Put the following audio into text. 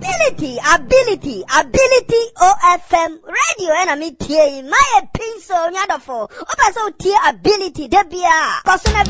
ability OFM radio and me tie my pencil nyadofo oba so tie ability debia cause